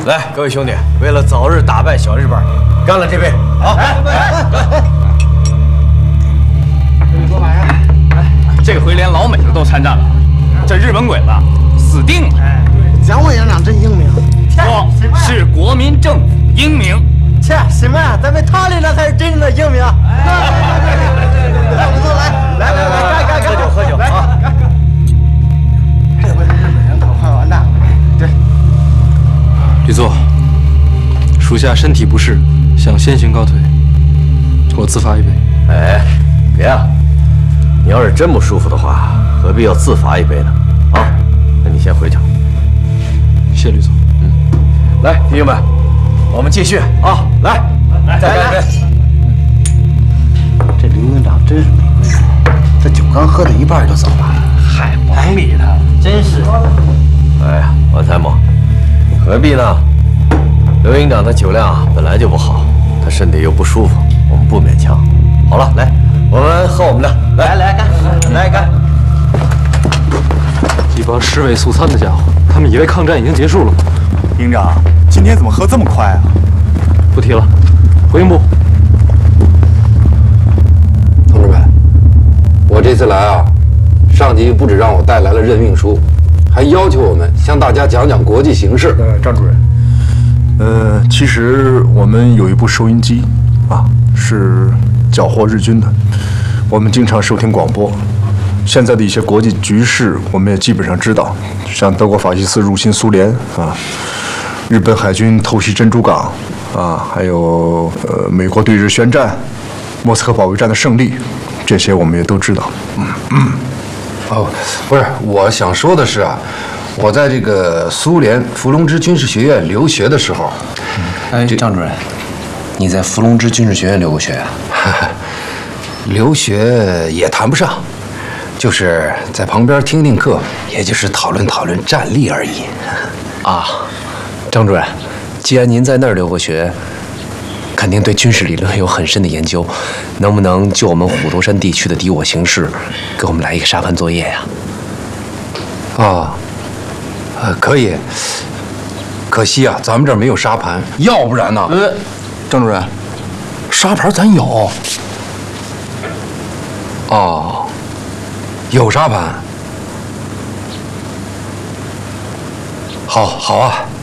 来，各位兄弟，为了早日打败小日本，干了这杯！好， 做嘛呀？ 这回连老美的都参战了，这日本鬼子死定了！ 蒋委员长真英明， 说是国民政府英明。 切，什么呀？咱们他里那才是真正的英明。来，我们坐来，干， 喝酒啊！ 这回这日本人可快完蛋了。对， 吕座，属下身体不适，想先行告退，我自罚一杯。 哎，别啊！你要是真不舒服的话，何必要自罚一杯呢？啊，那你先回去。 谢吕座。 来，弟兄们，我们继续啊！来，再干一杯。 这刘营长真是没规矩，这酒刚喝到一半就走了。 嗨，甭理他， 真是。 哎呀，王参谋，何必呢？刘营长他酒量本来就不好，他身体又不舒服，我们不勉强。好了，来，我们喝我们的，来干，来干。 一帮尸尾素餐的家伙，他们以为抗战已经结束了。 营长，今天怎么喝这么快啊？ 不提了，回营部。 同志们，我这次来啊，上级不止让我带来了任命书，还要求我们向大家讲讲国际形势。 张主任，其实我们有一部收音机啊，是缴获日军的，我们经常收听广播。现在的一些国际局势，我们也基本上知道，像德国法西斯入侵苏联啊，日本海军偷袭珍珠港啊，还有美国对日宣战、莫斯科保卫战的胜利，这些我们也都知道。 哦，不是，我想说的是啊，我在这个苏联伏龙芝军事学院留学的时候， 哎，张主任，你在伏龙芝军事学院留过学啊？ 留学也谈不上，就是在旁边听听课，也就是讨论讨论战力而已。 啊，张主任，既然您在那儿留过学，肯定对军事理论有很深的研究，能不能就我们虎头山地区的敌我形势，给我们来一个沙盘作业呀？ 可以。可惜啊，咱们这儿没有沙盘，要不然呢？ 张主任，沙盘咱有。 哦，有沙盘。好啊，